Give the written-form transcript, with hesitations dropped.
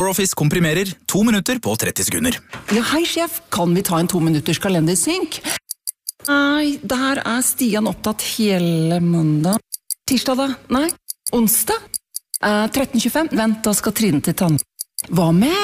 LibreOffice komprimerer 2 minutter på 30 sekunder. Ja, hei sjef, kan vi ta en 2-minutters kalendersynk? Nei, der Stian opptatt hele mandag. Tirsdag da? Nei. Onsdag? 13.25? Vent, da skal Trine til tann. Hva med